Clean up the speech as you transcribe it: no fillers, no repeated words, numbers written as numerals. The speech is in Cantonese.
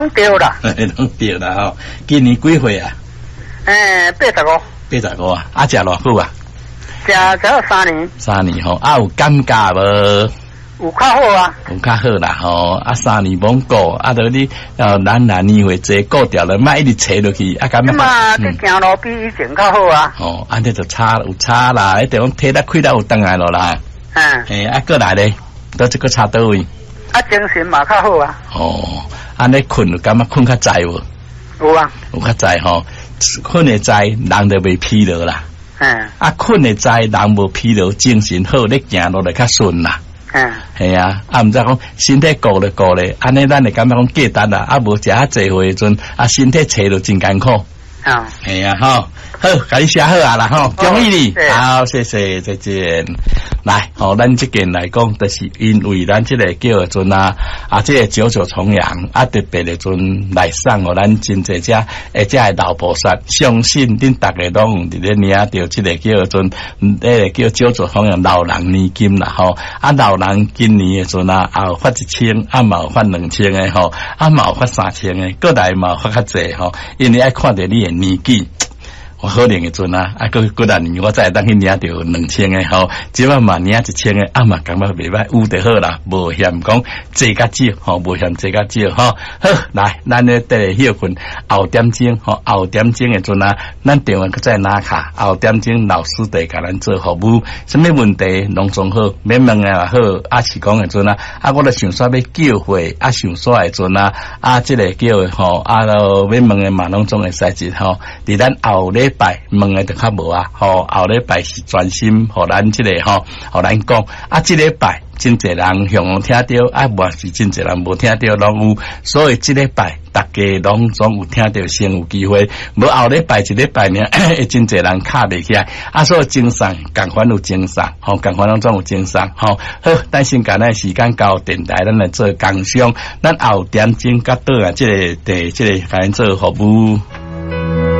对啦， 拢对啦吼。今年几岁啊？85啊，啊，食偌久啊？ 食了3年。 3年吼，啊有感觉无？ 有较好啊， 有较好啦吼，啊3年罔顾，啊到你咱年岁坐顾掉了，莫一直坐落去，啊咁样。 嘛，你行路比以前较好啊。 哦，安尼就有差啦，迄地方体力开了有当来咯啦。啊过来咧，到这个差倒位。 啊，精神嘛较好啊。 哦，安尼困感觉困较在无？ 有啊， 有较在吼，困会在，人就袂疲劳啦。啊困会在，人无疲劳，精神好，你行路就较顺啦。系啊，啊，毋知讲身体顾咧，安尼咱会感觉讲简单啦，啊，无食较济回阵，啊，身体找着真艰苦。系啊，好，甲你写好啊啦，吼，恭喜你，好，谢谢，再见。来，咱这件来讲，就是因为咱这个叫阵啊，这个九九重阳啊，特别的阵来送咱真侪只，这老菩萨，相信恁大家拢有伫咧领着这个叫阵，叫九九重阳老人年金啦，吼，啊，老人今年的阵啊，有发1000，啊，嘛有发2000的吼，啊，嘛有发3000的，各来嘛有发较济吼，因为爱看着你的年纪。我可能的阵啊，过两年我再当去领着2000的吼，即摆嘛领1000的，啊嘛感觉袂歹，有就好啦，无嫌讲济较少吼，无嫌济较少吼。好，来，咱咧得休困后点钟吼，后点钟的阵啊，咱电话再拿卡，后点钟老师得甲咱做服务，什么问题拢总好，免问也好，啊是讲的阵啊，我咧想说要叫会，啊想说的阵啊，这个叫的吼，要问的嘛拢总会使一吼，伫咱后礼拜问的就较无啊，后礼拜是专心互咱这个吼，互咱讲啊，这礼拜真侪人向听到，啊，无是真侪人无听到拢有，所以这礼拜大家拢总有听到先有机会，无后礼拜一礼拜呢，会真侪人卡袂起来，啊，所以精神共款有精神，吼，共款拢总有精神，吼，好，咱先甲咱时间交电台，咱来做工商，咱后点钟甲倒啊，这个甲咱做服务。